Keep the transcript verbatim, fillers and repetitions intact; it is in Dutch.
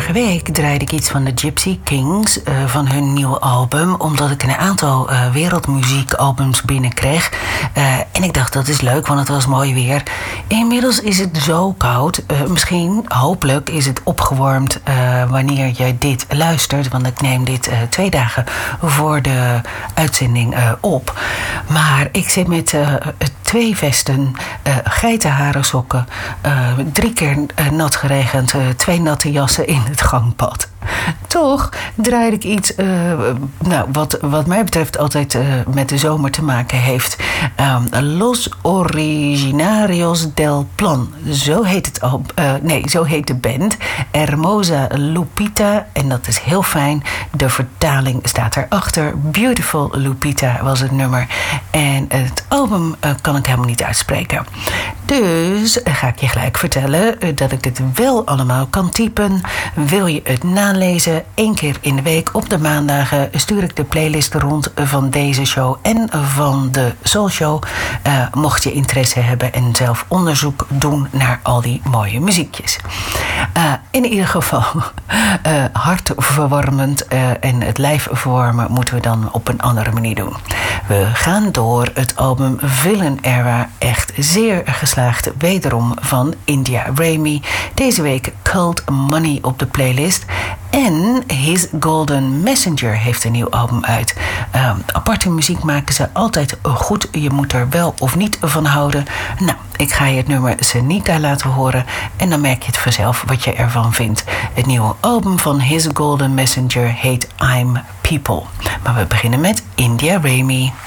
Vorige week draaide ik iets van de Gypsy Kings uh, van hun nieuwe album, omdat ik een aantal uh, wereldmuziekalbums binnenkreeg. Uh, en ik dacht, dat is leuk, want het was mooi weer. Inmiddels is het zo koud. Uh, misschien, hopelijk, is het opgewarmd uh, wanneer je dit luistert. Want ik neem dit uh, twee dagen voor de uitzending uh, op. Maar ik zit met uh, twee vesten, uh, geitenharen sokken, uh, drie keer uh, nat geregend, uh, twee natte jassen in het gangpad. Toch draaide ik iets uh, nou, wat, wat mij betreft altijd uh, met de zomer te maken heeft. Um, Los Originarios del Plan. Zo heet het al. Uh, nee, zo heet de band. Hermosa Lupita. En dat is heel fijn. De vertaling staat erachter. Beautiful Lupita was het nummer. En het album uh, kan ik helemaal niet uitspreken. Dus ga ik je gelijk vertellen uh, dat ik het wel allemaal kan typen. Wil je het nalezen? Eén keer in de week op de maandagen stuur ik de playlist rond van deze show en van de Soul Show. Uh, mocht je interesse hebben en zelf onderzoek doen naar al die mooie muziekjes. Uh, in ieder geval, uh, hartverwarmend uh, en het lijf verwarmen moeten we dan op een andere manier doen. We gaan door het album Villain Era, echt zeer geslaagd, wederom van India Raymi. Deze week Cult Money op de playlist. En His Golden Messenger heeft een nieuw album uit. Uh, aparte muziek maken ze altijd goed. Je moet er wel of niet van houden. Nou, ik ga je het nummer Senika laten horen. En dan merk je het vanzelf wat je ervan vindt. Het nieuwe album van His Golden Messenger heet I'm People. Maar we beginnen met India Raymi.